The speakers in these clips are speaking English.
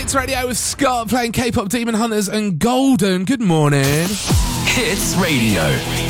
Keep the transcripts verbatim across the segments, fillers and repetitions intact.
Hits Radio with Scott playing K-pop Demon Hunters and Golden. Good morning. Hits Radio.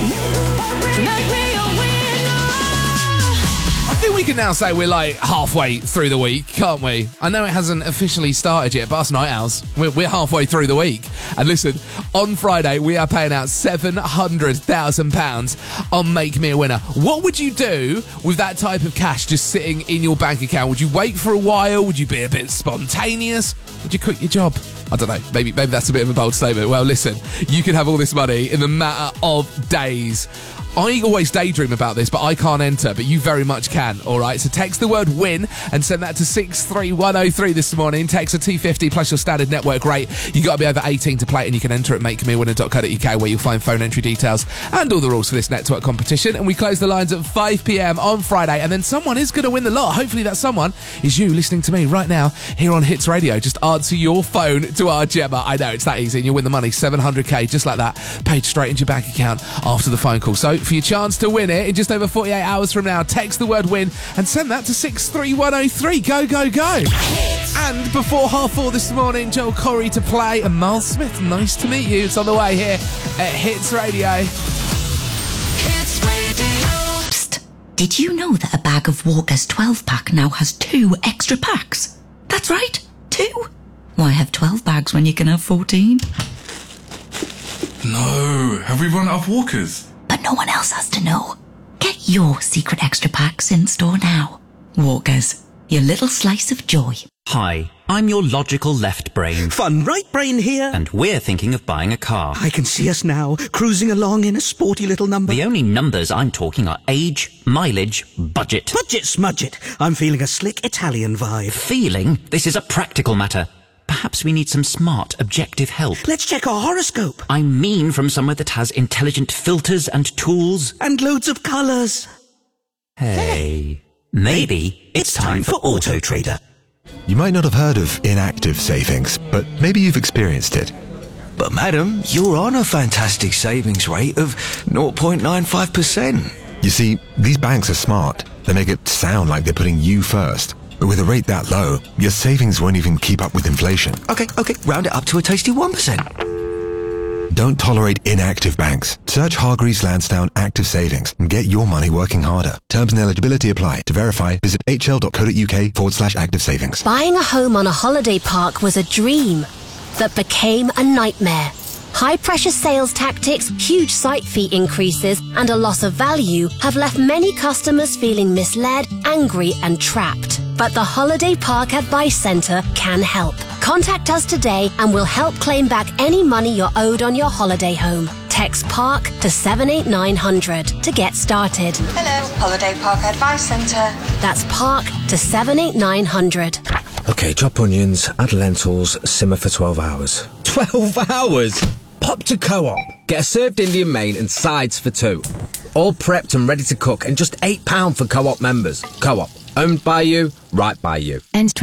I think we can now say we're like halfway through the week, can't we? I know it hasn't officially started yet, but us night owls, we're, we're halfway through the week. And listen, on Friday, we are paying out seven hundred thousand pounds on Make Me a Winner. What would you do with that type of cash just sitting in your bank account? Would you wait for a while? Would you be a bit spontaneous? Would you quit your job? I don't know. Maybe maybe that's a bit of a bold statement. Well, listen, you can have all this money in the matter of days. I always daydream about this, but I can't enter, but you very much can, all right? So text the word WIN and send that to six three one oh three this morning. Text a T fifty plus your standard network rate. You've got to be over eighteen to play it, and you can enter at make me a winner dot co dot uk, where you'll find phone entry details and all the rules for this network competition. And we close the lines at five p.m. on Friday, and then someone is going to win the lot. Hopefully that someone is you listening to me right now here on Hits Radio. Just answer your phone to our Gemma. I know, it's that easy, and you'll win the money, seven hundred k, just like that, paid straight into your bank account after the phone call. So for your chance to win it in just over forty-eight hours from now, text the word WIN and send that to six three one oh three. Go, go, go. And before half four this morning, Joel Corey to play, and Miles Smith, nice to meet you. It's on the way here at Hits Radio. Hits Radio. Psst. Did you know that a bag of Walker's twelve pack now has two extra packs? That's right, two. Why have twelve bags when you can have fourteen? No, have we run out of Walkers? But no one else has to know. Get your secret extra packs in store now. Walkers, your little slice of joy. Hi, I'm your logical left brain. Fun right brain here. And we're thinking of buying a car. I can see us now, cruising along in a sporty little number. The only numbers I'm talking are age, mileage, budget. Budget smudget. I'm feeling a slick Italian vibe. Feeling? This is a practical matter. Perhaps we need some smart, objective help. Let's check our horoscope. I mean from somewhere that has intelligent filters and tools. And loads of colours. Hey, maybe it's time for Auto Trader. You might not have heard of inactive savings, but maybe you've experienced it. But madam, you're on a fantastic savings rate of zero point nine five percent. You see, these banks are smart. They make it sound like they're putting you first. But with a rate that low, your savings won't even keep up with inflation. Okay, okay, round it up to a tasty one percent. Don't tolerate inactive banks. Search Hargreaves Lansdown Active Savings and get your money working harder. Terms and eligibility apply. To verify, visit hl.co.uk forward slash active savings. Buying a home on a holiday park was a dream that became a nightmare. High-pressure sales tactics, huge site fee increases, and a loss of value have left many customers feeling misled, angry, and trapped. But the Holiday Park Advice Centre can help. Contact us today and we'll help claim back any money you're owed on your holiday home. Text PARK to seven eight nine hundred to get started. Hello, Holiday Park Advice Centre. That's PARK to seven eight nine hundred. Okay, chop onions, add lentils, simmer for twelve hours. twelve hours? Pop to Co-op. Get a served Indian main and sides for two. All prepped and ready to cook, and just eight pounds for Co-op members. Co-op. Owned by you, right by you. Ends